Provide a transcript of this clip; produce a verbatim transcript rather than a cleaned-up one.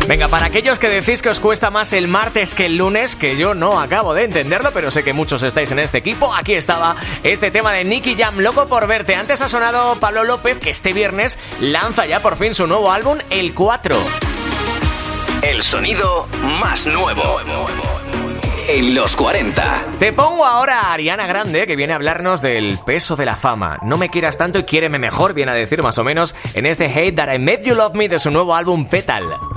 Venga, para aquellos que decís que os cuesta más el martes que el lunes, que yo no acabo de entenderlo, pero sé que muchos estáis en este equipo, aquí estaba este tema de Nicky Jam, Loco por verte. Antes ha sonado Pablo López, que este viernes lanza ya por fin su nuevo álbum, El cuatro. El sonido más nuevo en los cuarenta. Te pongo ahora a Ariana Grande, que viene a hablarnos del peso de la fama. No me quieras tanto y quiéreme mejor, viene a decir más o menos en este Hate That I Made You Love Me de su nuevo álbum Petal.